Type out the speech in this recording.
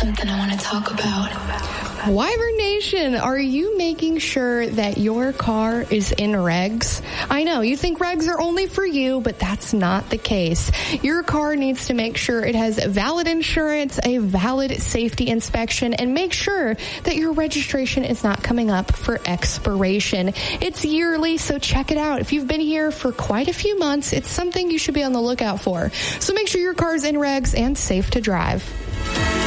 something I want to talk about. Wyvern Nation, are you making sure that your car is in regs? I know, you think regs are only for you, but that's not the case. Your car needs to make sure it has valid insurance, a valid safety inspection, and make sure that your registration is not coming up for expiration. It's yearly, so check it out. If you've been here for quite a few months, it's something you should be on the lookout for. So make sure your car is in regs and safe to drive.